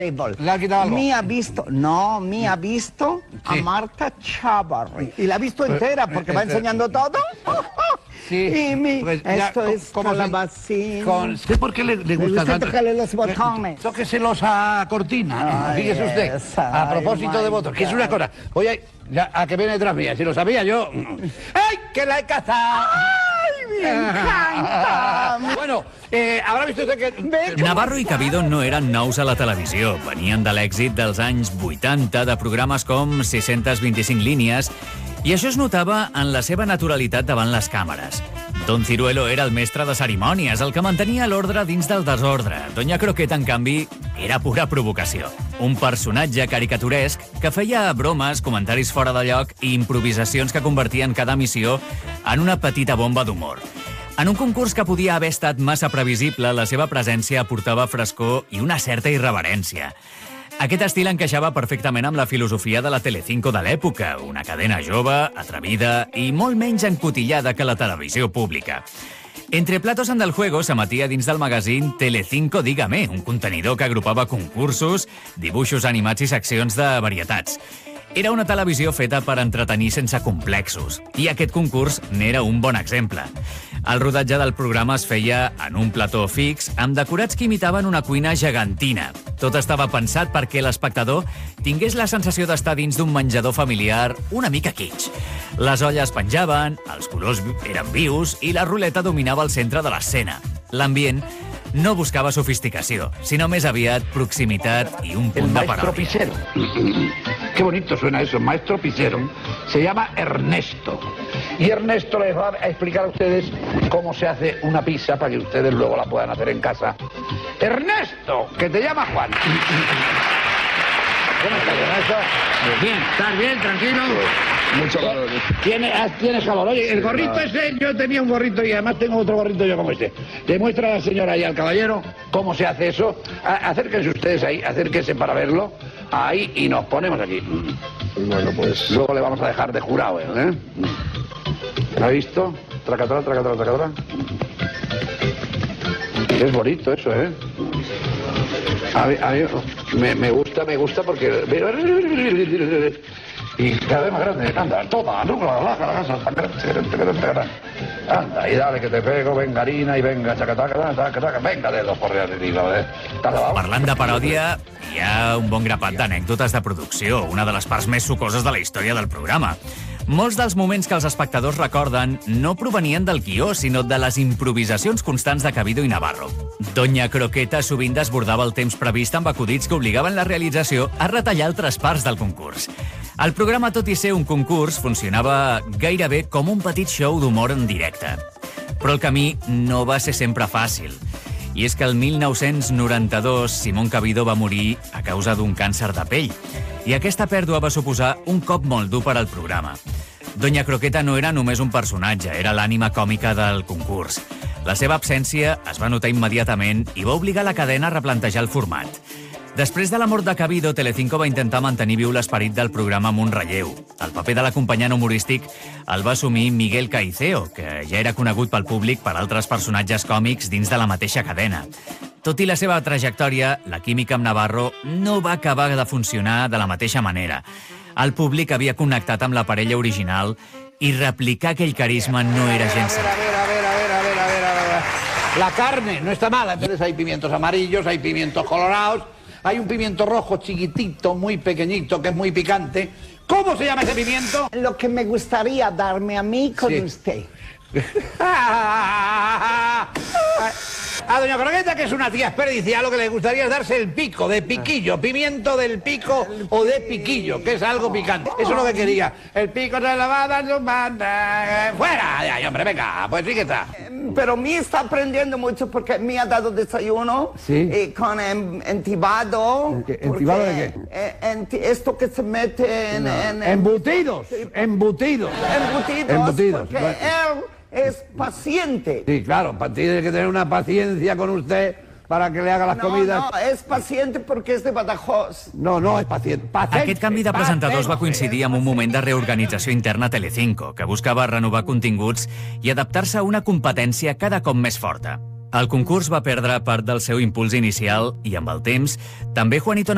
¿Le ha quitado algo? Me ha visto a Marta Chavarri. Y la ha visto entera porque va enseñando todo. Sí. Y pues ya, esto es calabacín. ¿Sé por qué le gusta tanto? Tocarle los botones. Tóqueselos a Cortina. Ay, Fíjese usted. esa, A propósito ay, de votos, que es una cosa. Oye, a que viene detrás mía. Si lo sabía yo. ¡Ay, que la he cazado! ¡Ay, me encanta! Bueno, habrà vist usted que... Navarro i Cabido no eren nous a la televisió. Venien de l'èxit dels anys 80 de programes com 625 línies i això es notava en la seva naturalitat davant les càmeres. Don Ciruelo era el mestre de cerimònies, el que mantenia l'ordre dins del desordre. Doña Croqueta, en canvi, era pura provocació. Un personatge caricaturesc que feia bromes, comentaris fora de lloc i improvisacions que convertien cada missió en una petita bomba d'humor. En un concurs que podia haver estat massa previsible, la seva presència aportava frescor i una certa irreverència. Aquest estil encaixava perfectament amb la filosofia de la Telecinco de l'època, una cadena jove, atrevida i molt menys encotillada que la televisió pública. Entre platos en del juego s'emetia dins del magazín Telecinco Dígame, un contenidor que agrupava concursos, dibuixos animats i seccions de varietats. Era una televisió feta per entretenir sense complexos, i aquest concurs n'era un bon exemple. El rodatge del programa es feia en un plató fix, amb decorats que imitaven una cuina gegantina. Tot estava pensat perquè l'espectador tingués la sensació d'estar dins d'un menjador familiar una mica kitsch. Les olles penjaven, els colors eren vius i la ruleta dominava el centre de l'escena. L'ambient no buscava sofisticació, sinó més aviat proximitat i un punt de maestro paròdia. Pisero. Qué bonito suena eso, maestro Pisero. Se llama Ernesto. Y Ernesto les va a explicar a ustedes cómo se hace una pizza para que ustedes luego la puedan hacer en casa. Ernesto, que te llama Juan. ¿Cómo estás, Ernesto? Bien, ¿estás bien, tranquilo? Mucho calor. ¿Tienes calor? Oye, el gorrito ese, yo tenía un gorrito y además tengo otro gorrito yo como este. Le muestra a la señora y al caballero cómo se hace eso. Acérquense ustedes ahí, acérquense para verlo. Ahí, y nos ponemos aquí. Bueno, pues... Luego le vamos a dejar de jurado, ¿eh? ¿Lo ha visto? Tracatrá, tracatrá, tracatrá. Es bonito eso, ¿eh? A mí me gusta porque... Y cada vez más grande, anda, toma, la casa, anda, y dale que te pego, venga harina y venga chacataca, venga dedos por arriba, Parlant de paròdia, hi ha un bon grapat d'anècdotes de producció, una de les parts més sucoses de la història del programa. Molts dels moments que els espectadors recorden no provenien del guió, sinó de les improvisacions constants de Cabido i Navarro. Doña Croqueta sovint desbordava el temps previst amb acudits que obligaven la realització a retallar altres parts del concurs. El programa, tot i ser un concurs, funcionava gairebé com un petit show d'humor en directe. Però el camí no va ser sempre fàcil. I és que el 1992 Simón Cabido va morir a causa d'un càncer de pell. I aquesta pèrdua va suposar un cop molt dur per al programa. Doña Croqueta no era només un personatge, era l'ànima còmica del concurs. La seva absència es va notar immediatament i va obligar la cadena a replantejar el format. Després de la mort de Cabido, Telecinco va intentar mantenir viu l'esperit del programa amb un relleu. El paper de l'acompanyant humorístic el va assumir Miguel Caiceo, que ja era conegut pel públic per altres personatges còmics dins de la mateixa cadena. Tot i la seva trajectòria, la química amb Navarro no va acabar de funcionar de la mateixa manera. El públic havia connectat amb la parella original i replicar aquell carisma no era gens senzill. A ver. La carne no está mala. Entonces hay pimientos amarillos, hay pimientos colorados, hay un pimiento rojo chiquitito, muy pequeñito, que es muy picante. ¿Cómo se llama ese pimiento? Lo que me gustaría darme a mí con usted. A doña Croqueta, que es una tía expedicial, lo que le gustaría es darse el pico de piquillo, pimiento del pico o de piquillo, que es algo picante. Eso es lo que quería. El pico se la va a dar su banda. ¡Fuera! Ay, hombre, venga, pues sí que está. Pero me está aprendiendo mucho porque me ha dado desayuno con entibado. ¿Entibado de qué? Esto que se mete en... Embutidos. Embutidos. Porque él es paciente. Sí, claro, tiene que tener una paciencia con usted para que le haga las comidas. No, és paciente perquè és de Badajoz. No, és pacient. Aquest canvi de presentadors va coincidir amb un moment de reorganització interna a Telecinco, que buscava renovar continguts i adaptar-se a una competència cada cop més forta. El concurs va perdre part del seu impuls inicial i, amb el temps, també Juanito